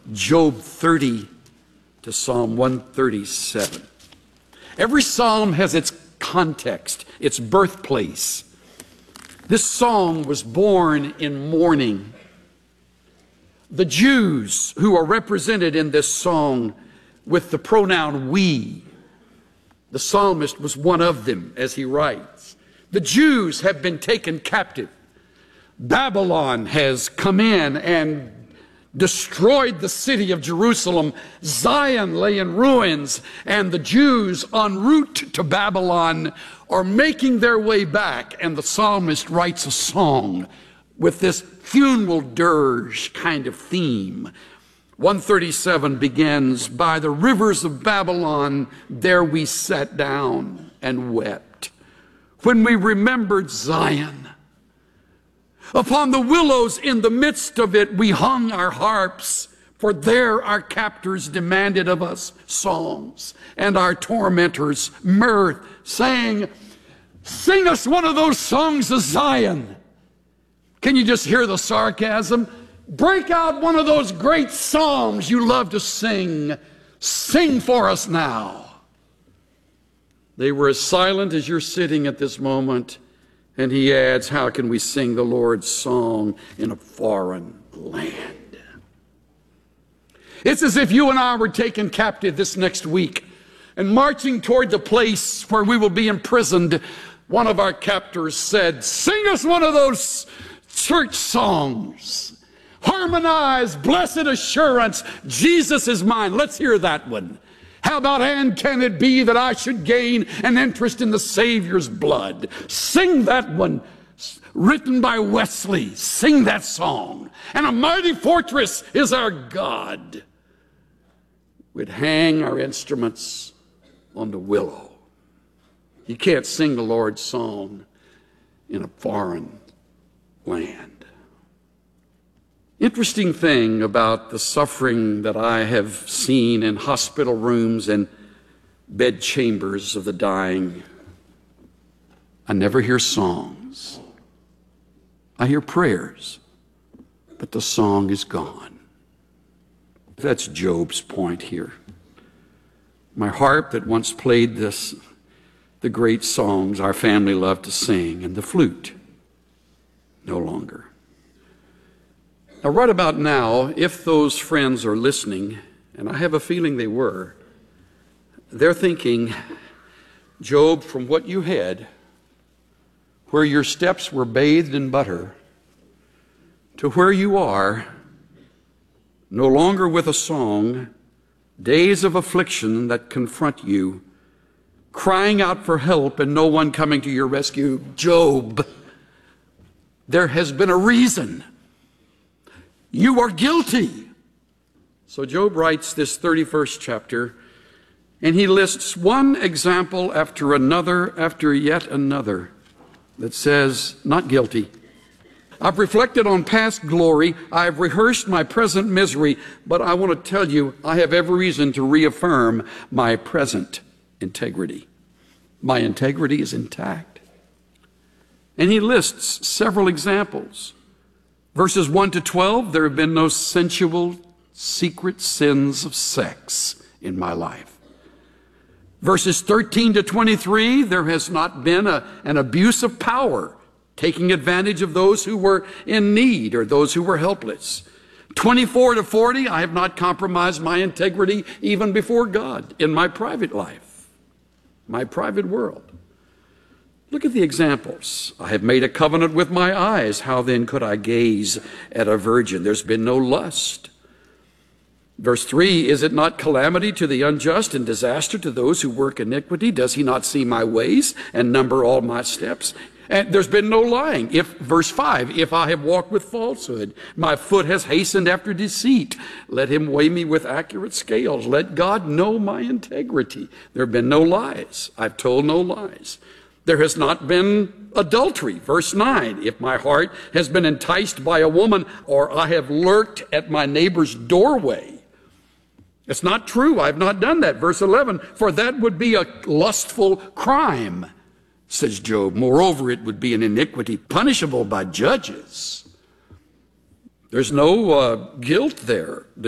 Job 30 to Psalm 137. Every psalm has its context, its birthplace. This song was born in mourning. The Jews who are represented in this song with the pronoun we, the psalmist was one of them as he writes. The Jews have been taken captive. Babylon has come in and destroyed the city of Jerusalem. Zion lay in ruins, and the Jews en route to Babylon are making their way back. And the psalmist writes a song with this funeral dirge kind of theme. 137 begins, "By the rivers of Babylon, there we sat down and wept, when we remembered Zion. Upon the willows in the midst of it we hung our harps, for there our captors demanded of us songs, and our tormentors mirth, saying, 'Sing us one of those songs of Zion.'" Can you just hear the sarcasm? Break out one of those great psalms you love to sing. Sing for us now. They were as silent as you're sitting at this moment. And he adds, how can we sing the Lord's song in a foreign land? It's as if you and I were taken captive this next week and marching toward the place where we will be imprisoned. One of our captors said, "Sing us one of those church songs. Harmonize, blessed assurance, Jesus is mine." Let's hear that one. How about, "And can it be that I should gain an interest in the Savior's blood?" Sing that one, written by Wesley. Sing that song. "And a mighty fortress is our God." We'd hang our instruments on the willow. You can't sing the Lord's song in a foreign land. Interesting thing about the suffering that I have seen in hospital rooms and bed chambers of the dying, I never hear songs. I hear prayers, but the song is gone. That's Job's point here. My harp that once played the great songs our family loved to sing, and the flute, no longer. Now, right about now, if those friends are listening, and I have a feeling they were, they're thinking, Job, from what you had, where your steps were bathed in butter, to where you are, no longer with a song, days of affliction that confront you, crying out for help and no one coming to your rescue. Job, there has been a reason. You are guilty. So Job writes this 31st chapter, and he lists one example after another, after yet another, that says, not guilty. I've reflected on past glory. I've rehearsed my present misery, but I want to tell you, I have every reason to reaffirm my present integrity. My integrity is intact. And he lists several examples. Verses 1 to 12, there have been no sensual, secret sins of sex in my life. Verses 13 to 23, there has not been an abuse of power, taking advantage of those who were in need or those who were helpless. 24 to 40, I have not compromised my integrity even before God in my private life, my private world. Look at the examples. I have made a covenant with my eyes. How then could I gaze at a virgin? There's been no lust. Verse 3, is it not calamity to the unjust and disaster to those who work iniquity? Does he not see my ways and number all my steps? And there's been no lying. Verse 5, if I have walked with falsehood, my foot has hastened after deceit. Let him weigh me with accurate scales. Let God know my integrity. There have been no lies. I've told no lies. There has not been adultery. Verse 9, if my heart has been enticed by a woman, or I have lurked at my neighbor's doorway. It's not true. I've not done that. Verse 11, for that would be a lustful crime, says Job. Moreover, it would be an iniquity punishable by judges. There's no guilt there.